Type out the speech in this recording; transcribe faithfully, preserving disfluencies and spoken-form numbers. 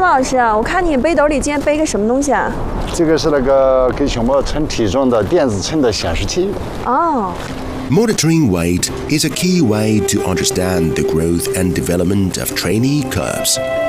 付老师，我看你背兜里今天背个什么东西啊？ 这个是那个给熊猫称体重的电子秤的显示器。 哦。 Monitoring weight is a key way to understand the growth and development of trainee cubs.